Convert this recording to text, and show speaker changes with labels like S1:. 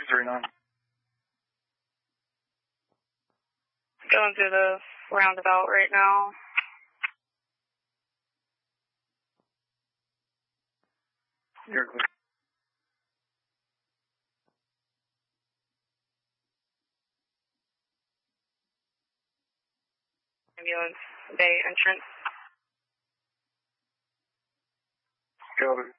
S1: 39.
S2: Going through the roundabout right now.
S1: You're clear.
S2: Ambulance bay entrance.
S1: Copy.